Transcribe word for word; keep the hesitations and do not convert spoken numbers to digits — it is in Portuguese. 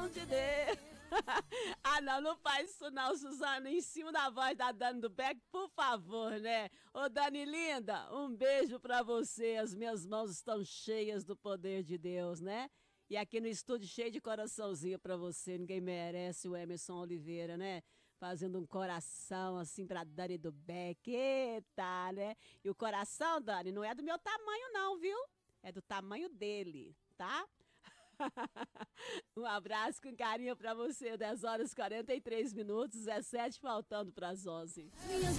bom de Deus. Ah, não, não faz isso não, Suzana. Em cima da voz da Dani do Beck, por favor, né? Ô, Dani linda, um beijo pra você. As minhas mãos estão cheias do poder de Deus, né? E aqui no estúdio cheio de coraçãozinho pra você. Ninguém merece o Emerson Oliveira, né? Fazendo um coração assim pra Dani do Beck. Eita, né? E o coração, Dani, não é do meu tamanho não, viu? É do tamanho dele, tá? Um abraço com carinho pra você. dez horas e quarenta e três minutos, dezessete faltando pras onze.